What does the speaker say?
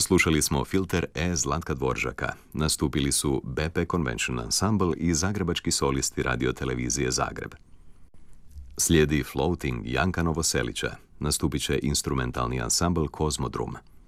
Slušali smo Filter E Zlatka Dvoržaka. Nastupili su BP Convention Ensemble i zagrebački solisti radiotelevizije Zagreb. Slijedi Floating Janka Novoselića. Nastupit će instrumentalni ansambl Kozmodrum.